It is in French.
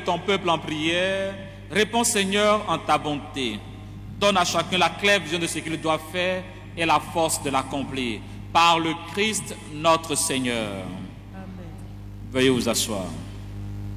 ton peuple en prière. Réponds, Seigneur, en ta bonté. Donne à chacun la claire vision de ce qu'il doit faire et la force de l'accomplir. Par le Christ, notre Seigneur. Amen. Veuillez vous asseoir.